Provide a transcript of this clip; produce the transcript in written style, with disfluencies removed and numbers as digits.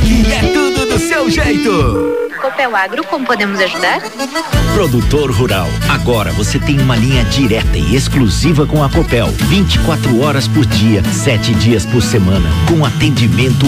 aqui é tudo do seu jeito. Copel Agro, como podemos ajudar? Produtor rural, agora você tem uma linha direta e exclusiva com a Copel, 24 horas por dia, 7 dias por semana, com atendimento